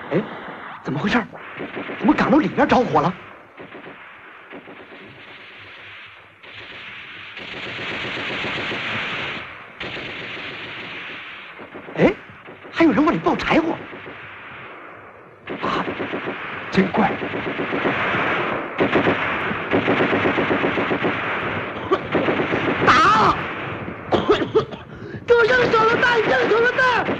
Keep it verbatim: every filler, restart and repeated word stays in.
哎，怎么回事？怎么岗楼里边着火了？哎，还有人往里抱柴火。啊，真怪！打！给我扔手榴弹！扔手榴弹！